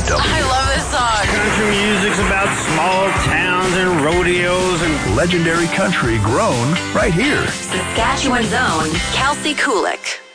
I love this song. Country music's about small towns and rodeos and legendary country grown right here. Saskatchewan's own Kelsey Kulik.